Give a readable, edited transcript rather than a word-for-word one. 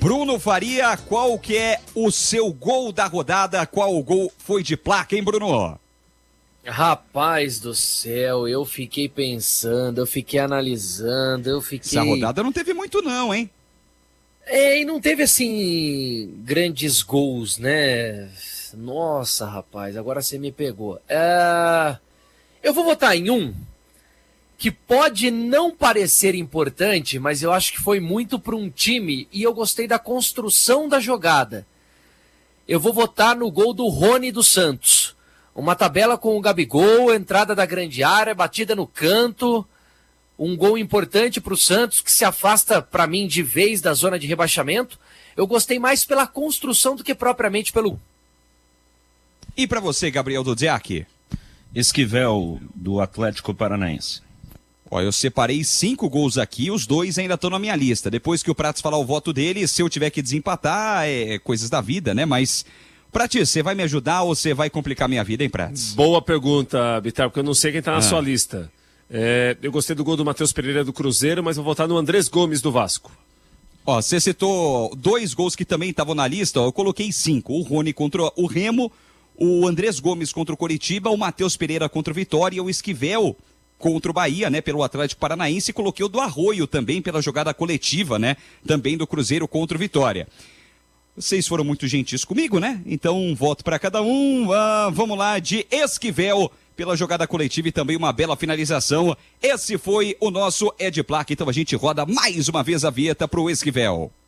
Bruno Faria, qual que é o seu gol da rodada? Qual o gol foi de placa, hein, Bruno? Rapaz do céu, eu fiquei pensando, eu fiquei analisando, Essa rodada não teve muito não, hein? E não teve, assim, grandes gols, né? Nossa, rapaz, agora você me pegou. Eu vou votar em um que pode não parecer importante, mas eu acho que foi muito para um time e eu gostei da construção da jogada. Eu vou votar no gol do Rony dos Santos. Uma tabela com o Gabigol, entrada da grande área, batida no canto. Um gol importante para o Santos, que se afasta, para mim, de vez da zona de rebaixamento. Eu gostei mais pela construção do que propriamente pelo... E para você, Gabriel Dudziak? Esquivel, do Atlético Paranaense. Ó, eu separei 5 gols aqui, os 2 ainda estão na minha lista. Depois que o Prates falar o voto dele, se eu tiver que desempatar, é coisas da vida, né? Mas... Prates, você vai me ajudar ou você vai complicar minha vida, hein, Prates? Boa pergunta, Bitar, porque eu não sei quem tá na sua lista. Eu gostei do gol do Matheus Pereira do Cruzeiro, mas vou votar no Andrés Gomes do Vasco. Ó, você citou 2 gols que também estavam na lista, ó, eu coloquei 5. O Rony contra o Remo, o Andrés Gomes contra o Coritiba, o Matheus Pereira contra o Vitória e o Esquivel contra o Bahia, né, pelo Atlético Paranaense, e coloquei o do Arroio também pela jogada coletiva, né, também do Cruzeiro contra o Vitória. Vocês foram muito gentis comigo, né? Então, um voto para cada um. Vamos lá, de Esquivel, pela jogada coletiva e também uma bela finalização. Esse foi o nosso É de Placa. Então, a gente roda mais uma vez a vinheta pro Esquivel.